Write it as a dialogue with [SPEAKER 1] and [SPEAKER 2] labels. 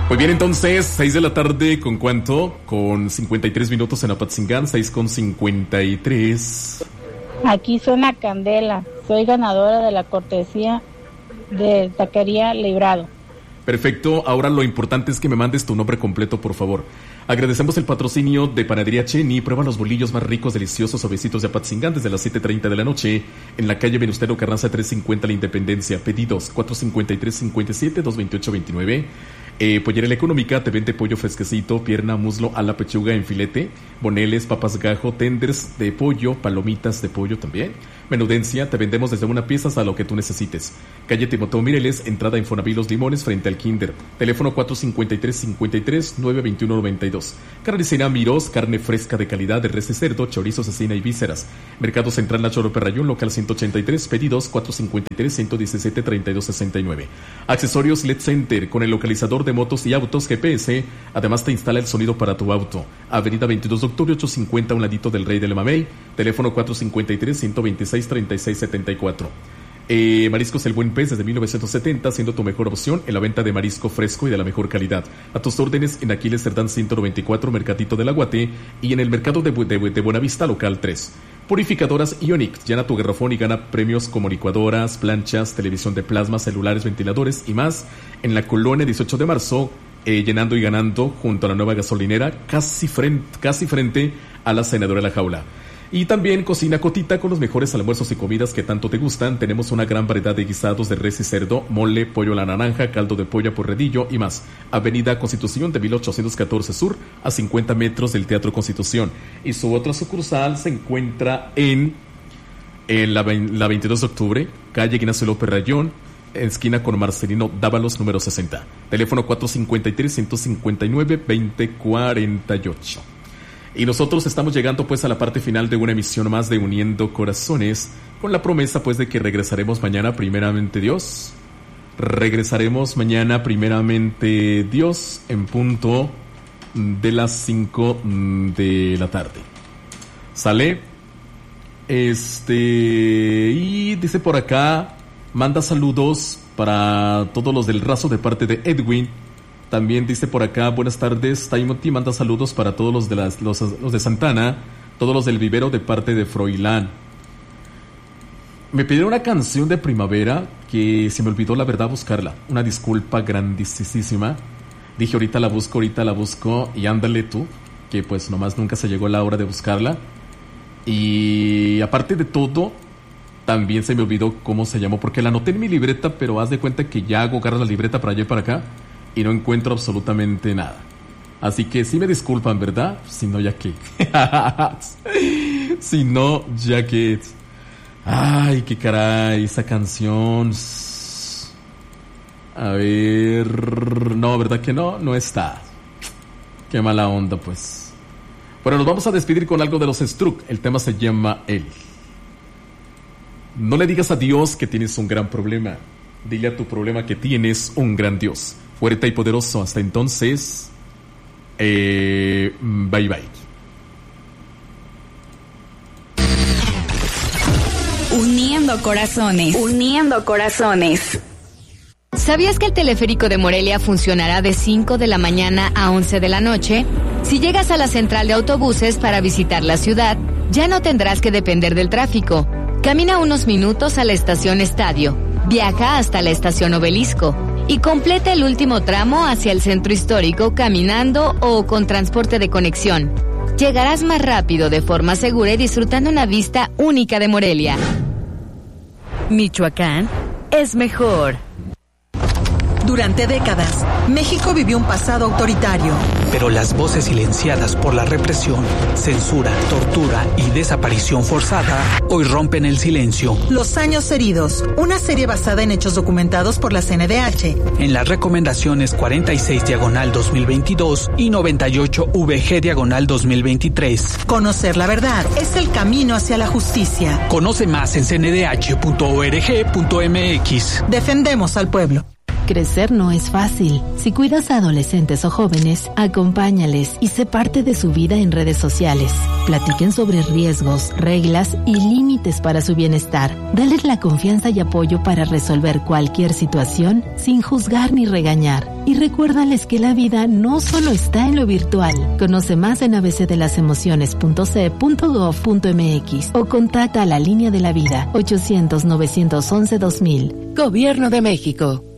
[SPEAKER 1] Muy bien, entonces, 6 de la tarde, ¿con cuánto? Con 53 minutos en Apatzingán, 6:53.
[SPEAKER 2] Aquí suena Candela, soy ganadora de la cortesía de Taquería Librado.
[SPEAKER 1] Perfecto, ahora lo importante es que me mandes tu nombre completo, por favor. Agradecemos el patrocinio de Panadería Cheni. Prueba los bolillos más ricos, deliciosos, suavecitos de Apatzingán desde las 7:30 de la noche en la calle Venustiano Carranza 350 La Independencia. Pedidos 453-57, 228-29. Pollería Económica te vende pollo fresquecito, pierna, muslo, ala, pechuga en filete, boneles, papas gajo, tenders de pollo, palomitas de pollo también. Menudencia, te vendemos desde una pieza hasta lo que tú necesites. Calle Timoteo Mireles, entrada Infonavit Los Limones frente al Kinder. Teléfono 453-53-921-92. Carnicería Mirós, carne fresca de calidad de res y cerdo, chorizo, cecina y vísceras. Mercado Central La Chorope Rayón, local 183, pedidos 453-117-3269. Accesorios LED Center, con el localizador de motos y autos GPS. Además te instala el sonido para tu auto. Avenida 22 de octubre 850, un ladito del Rey del Mamey. Teléfono 453-126-3674. Mariscos El Buen Pez desde 1970, siendo tu mejor opción en la venta de marisco fresco y de la mejor calidad. A tus órdenes en Aquiles Cerdán 194, Mercadito del Aguate, y en el Mercado de Buenavista, local 3. Purificadoras Ionic, llena tu garrafón y gana premios como licuadoras, planchas, televisión de plasma, celulares, ventiladores y más en la colonia 18 de marzo, llenando y ganando junto a la nueva gasolinera, casi frente a la Senadora La Jaula. Y también Cocina Cotita, con los mejores almuerzos y comidas que tanto te gustan. Tenemos una gran variedad de guisados de res y cerdo, mole, pollo a la naranja, caldo de pollo a porredillo y más. Avenida Constitución de 1814 Sur, a 50 metros del Teatro Constitución. Y su otra sucursal se encuentra en la 22 de octubre, calle Ignacio López Rayón, esquina con Marcelino Dávalos, número 60. Teléfono 453-159-2048. Y nosotros estamos llegando pues a la parte final de una emisión más de Uniendo Corazones, con la promesa pues de que regresaremos mañana, primeramente Dios. Regresaremos mañana, primeramente Dios, en punto de las 5 de la tarde. ¿Sale? Y dice por acá, manda saludos para todos los del Razo de parte de Edwin. También dice por acá, buenas tardes, Timothy, manda saludos para todos los de Santana, todos los del vivero de parte de Froilán. Me pidieron una canción de primavera que se me olvidó la verdad buscarla. Una disculpa grandísima. Dije ahorita la busco y ándale tú, que pues nomás nunca se llegó la hora de buscarla. Y aparte de todo, también se me olvidó cómo se llamó, porque la anoté en mi libreta, pero haz de cuenta que ya hago agarrar la libreta para allá y para acá y no encuentro absolutamente nada. Así que sí me disculpan, ¿verdad? Si no, ya que. Si no, ya que. Ay, qué caray, esa canción. A ver. No, ¿verdad que no? No está. Qué mala onda, pues. Bueno, nos vamos a despedir con algo de los Struck. El tema se llama Él. No le digas a Dios que tienes un gran problema. Dile a tu problema que tienes un gran Dios. Fuerte y poderoso. Hasta entonces. Bye bye.
[SPEAKER 3] Uniendo corazones. Uniendo corazones. ¿Sabías que el teleférico de Morelia funcionará de 5 de la mañana a 11 de la noche? Si llegas a la central de autobuses para visitar la ciudad, ya no tendrás que depender del tráfico. Camina unos minutos a la estación Estadio, viaja hasta la estación Obelisco y completa el último tramo hacia el centro histórico caminando o con transporte de conexión. Llegarás más rápido, de forma segura y disfrutando una vista única de Morelia. Michoacán es mejor.
[SPEAKER 4] Durante décadas, México vivió un pasado autoritario.
[SPEAKER 5] Pero las voces silenciadas por la represión, censura, tortura y desaparición forzada hoy rompen el silencio.
[SPEAKER 4] Los años heridos, una serie basada en hechos documentados por la CNDH.
[SPEAKER 5] En las recomendaciones 46/2022 y 98/VG/2023.
[SPEAKER 4] Conocer la verdad es el camino hacia la justicia.
[SPEAKER 5] Conoce más en cndh.org.mx.
[SPEAKER 4] Defendemos al pueblo.
[SPEAKER 6] Crecer no es fácil. Si cuidas a adolescentes o jóvenes, acompáñales y sé parte de su vida en redes sociales. Platiquen sobre riesgos, reglas y límites para su bienestar. Dales la confianza y apoyo para resolver cualquier situación sin juzgar ni regañar. Y recuérdales que la vida no solo está en lo virtual. Conoce más en abcdelasemociones.c.gov.mx o contacta a la Línea de la Vida 800-911-2000. Gobierno de México.